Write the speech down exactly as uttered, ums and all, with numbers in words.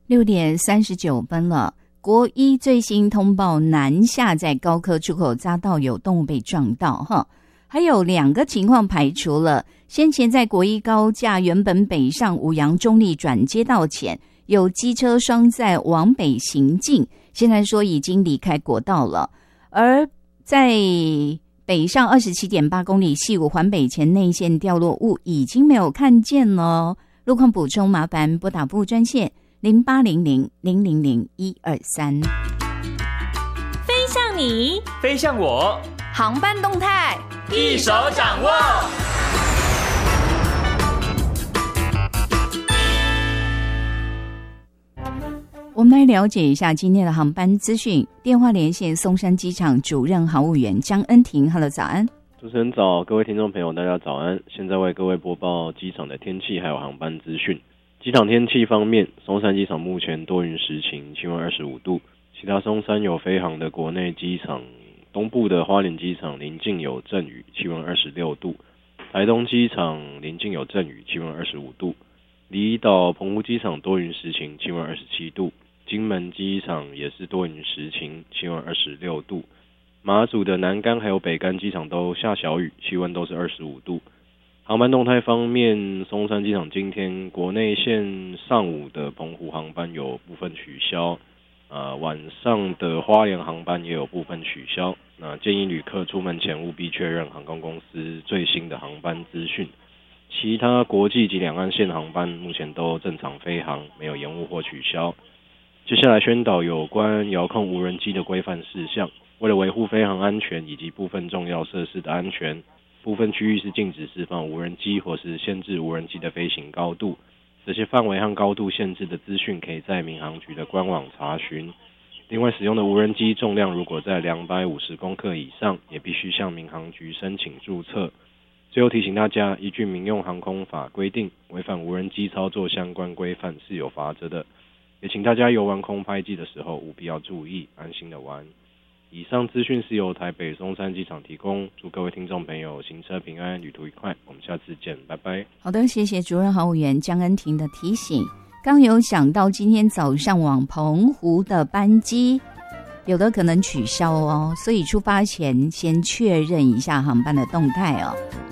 六点三十九分了。国一最新通报，南下在高科出口匝道有动物被撞到哈，还有两个情况排除了。先前在国一高架原本北上五杨中立转接道前，有机车双载往北行进，现在说已经离开国道了。而在北上 二十七点八 公里汐五环北前内线掉落物已经没有看见了。路况补充麻烦拨打服务专线零八零零零零零一二三。 飞向你， 飞向我， 航班动态一手掌握。 我们来了解一下今天的航班资讯。电话连线松山机场主任航务员江恩婷。 Hello， 早安。 主持人早，各位听众朋友大家早安。现在为各位播报机场的天气还有航班资讯。机场天气方面，松山机场目前多云时晴，气温二十五度。其他松山有飞航的国内机场，东部的花莲机场临近有阵雨，气温二十六度。台东机场临近有阵雨，气温二十五度。离岛澎湖机场多云时晴，气温二十七度。金门机场也是多云时晴，气温二十六度。马祖的南竿还有北竿机场都下小雨，气温都是二十五度。航班动态方面，松山机场今天国内线上午的澎湖航班有部分取消，呃，晚上的花莲航班也有部分取消。那建议旅客出门前务必确认航空公司最新的航班资讯。其他国际及两岸线航班目前都正常飞航，没有延误或取消。接下来宣导有关遥控无人机的规范事项。为了维护飞航安全以及部分重要设施的安全，部分区域是禁止释放无人机或是限制无人机的飞行高度。这些范围和高度限制的资讯可以在民航局的官网查询。另外，使用的无人机重量如果在两百五十公克以上，也必须向民航局申请注册。最后提醒大家，依据民用航空法规定，违反无人机操作相关规范是有罚则的。也请大家游玩空拍机的时候务必要注意，安心的玩。以上资讯是由台北松山机场提供，祝各位听众朋友行车平安，旅途愉快，我们下次见，拜拜。 好的，谢谢主任航务员江恩婷的提醒。刚有想到今天早上往澎湖的班机有的可能取消哦，所以出发前先确认一下航班的动态哦。